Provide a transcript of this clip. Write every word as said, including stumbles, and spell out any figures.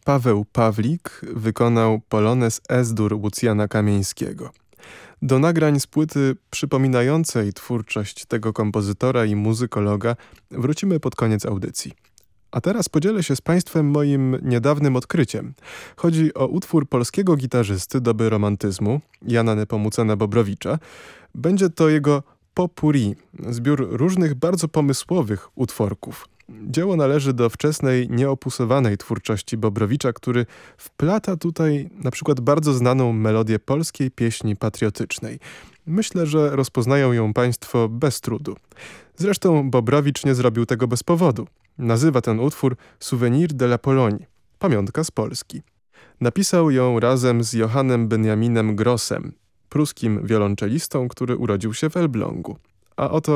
Paweł Pawlik wykonał Polonez Es-dur Łucjana Kamieńskiego. Do nagrań z płyty przypominającej twórczość tego kompozytora i muzykologa wrócimy pod koniec audycji. A teraz podzielę się z Państwem moim niedawnym odkryciem. Chodzi o utwór polskiego gitarzysty doby romantyzmu, Jana Nepomucena-Bobrowicza. Będzie to jego pot-pourri, zbiór różnych bardzo pomysłowych utworków. Dzieło należy do wczesnej, nieopusowanej twórczości Bobrowicza, który wplata tutaj na przykład bardzo znaną melodię polskiej pieśni patriotycznej. Myślę, że rozpoznają ją Państwo bez trudu. Zresztą Bobrowicz nie zrobił tego bez powodu. Nazywa ten utwór Souvenir de la Pologne, pamiątka z Polski. Napisał ją razem z Johannem Benjaminem Grossem, pruskim wiolonczelistą, który urodził się w Elblągu. A oto